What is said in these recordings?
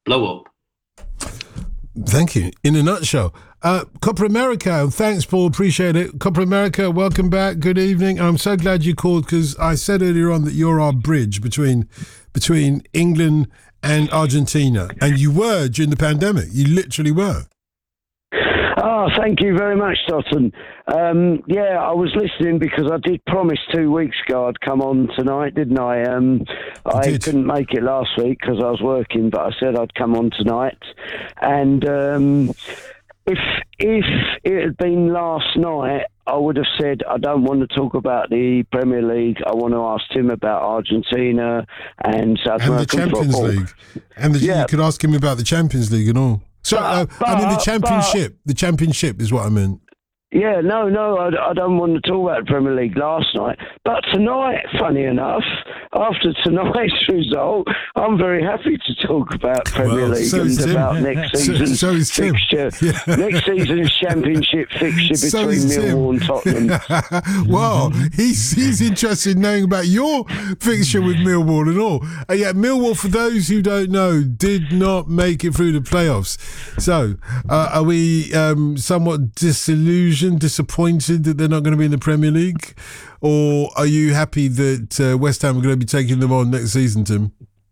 blow up. Thank you. In a nutshell. Copa America, thanks, Paul. Appreciate it. Copa America, welcome back. Good evening. I'm so glad you called because I said earlier on that you're our bridge between England and Argentina. And you were during the pandemic. You literally were. Oh, thank you very much, Dotton. I was listening because I did promise 2 weeks ago I'd come on tonight, didn't I? I couldn't make it last week because I was working, but I said I'd come on tonight. And if it had been last night, I would have said I don't want to talk about the Premier League. I want to ask Tim about Argentina and South American the Champions football. League. And you could ask him about the Champions League and all. So, the championship. The championship is what I meant. Yeah, no, I don't want to talk about the Premier League last night. But tonight, funny enough, after tonight's result, I'm very happy to talk about Premier League and about next season's fixture. Yeah. Next season's championship fixture between Millwall and Tottenham. Well, he's interested in knowing about your fixture with Millwall and all. Yeah, Millwall, for those who don't know, did not make it through the playoffs. So, are we somewhat disappointed that they're not going to be in the Premier League? Or are you happy that West Ham are going to be taking them on next season, Tim?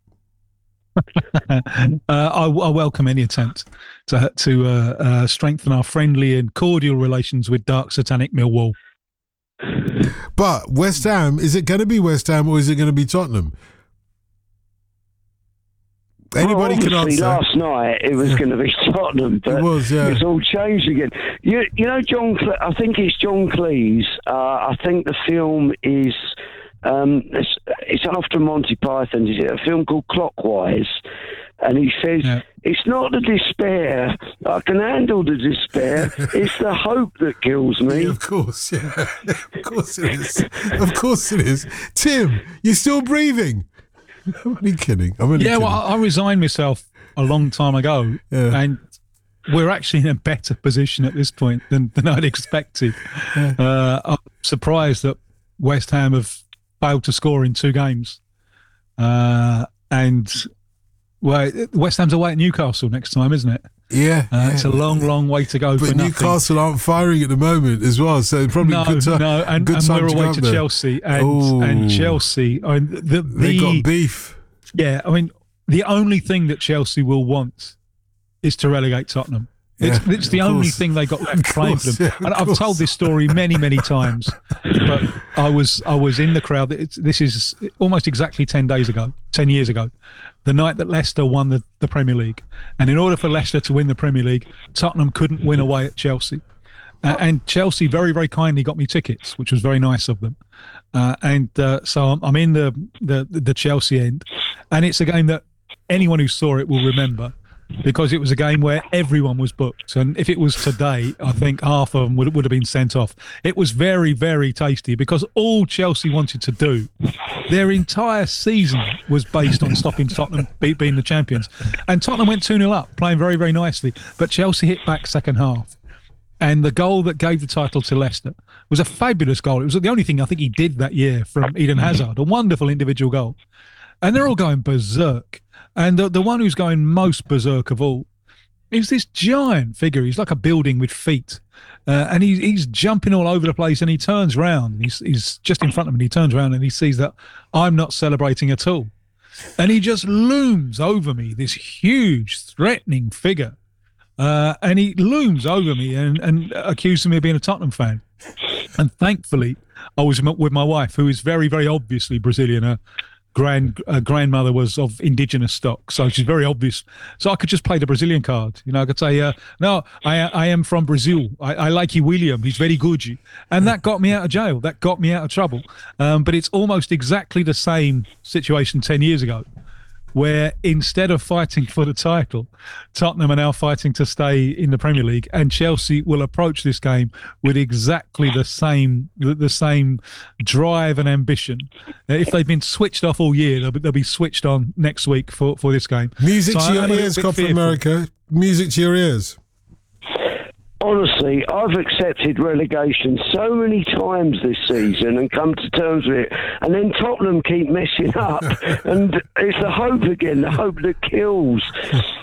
I welcome any attempt to strengthen our friendly and cordial relations with Dark Satanic Millwall. But West Ham, is it going to be West Ham or is it going to be Tottenham? Anybody can answer. Last night it was going to be Tottenham, but it's all changed again. You know, I think it's John Cleese. I think the film is it's after Monty Python. Is it a film called Clockwise? And he says, it's not the despair. I can handle the despair. It's the hope that kills me. Yeah, of course, yeah. Of course it is. Of course it is. Tim, you're still breathing. I'm only kidding. Well, I resigned myself a long time ago, and we're actually in a better position at this point than I'd expected. Yeah. I'm surprised that West Ham have failed to score in 2 games. West Ham's away at Newcastle next time, isn't it? Yeah. It's a long way to go. But Newcastle aren't firing at the moment as well, so probably good time. And we're away to Chelsea, and Chelsea. They got beef. Yeah, I mean, the only thing that Chelsea will want is to relegate Tottenham. It's the only thing they got left playing for them. And I've told this story many times, but I was in the crowd. This is almost exactly 10 years ago, the night that Leicester won the Premier League. And in order for Leicester to win the Premier League, Tottenham couldn't win away at Chelsea. And Chelsea very, very kindly got me tickets, which was very nice of them. So I'm in the Chelsea end, and it's a game that anyone who saw it will remember, because it was a game where everyone was booked. And if it was today, I think half of them would have been sent off. It was very, very tasty because all Chelsea wanted to do, their entire season was based on stopping Tottenham being the champions. And Tottenham went 2-0 up, playing very, very nicely. But Chelsea hit back second half. And the goal that gave the title to Leicester was a fabulous goal. It was the only thing I think he did that year from Eden Hazard, a wonderful individual goal. And they're all going berserk. And the one who's going most berserk of all is this giant figure. He's like a building with feet. And he's jumping all over the place, and he turns round. He's just in front of him, and he turns around and he sees that I'm not celebrating at all. And he just looms over me, this huge, threatening figure. And he looms over me and accuses me of being a Tottenham fan. And thankfully, I was with my wife, who is very, very obviously Brazilian. Her grandmother was of indigenous stock, so she's very obvious. So I could just play the Brazilian card. You know, I could say, no, I am from Brazil. I like William. He's very good. And that got me out of jail. That got me out of trouble. But it's almost exactly the same situation 10 years ago, where instead of fighting for the title, Tottenham are now fighting to stay in the Premier League, and Chelsea will approach this game with exactly the same drive and ambition. If they've been switched off all year, they'll be switched on next week for this game. Music to your ears, Copa America. Music to your ears. Honestly, I've accepted relegation so many times this season and come to terms with it, and then Tottenham keep messing up, and it's the hope again, the hope that kills.